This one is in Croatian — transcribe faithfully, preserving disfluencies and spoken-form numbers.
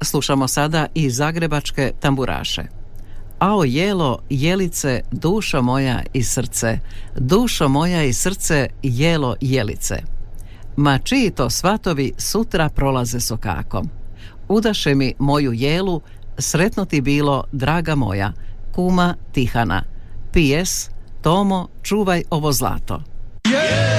Slušamo sada i zagrebačke tamburaše. Ao jelo, jelice, dušo moja i srce, dušo moja i srce, jelo, jelice. Ma čiji to svatovi sutra prolaze sokakom. Udaše mi moju jelu, sretno ti bilo, draga moja, kuma Tihana. P S. Tomo, čuvaj ovo zlato.